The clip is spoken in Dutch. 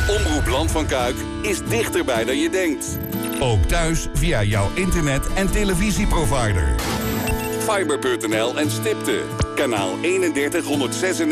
Omroep Land van Kuik is dichterbij dan je denkt. Ook thuis via jouw internet- en televisieprovider. Fiber.nl en Stipte. Kanaal 3196.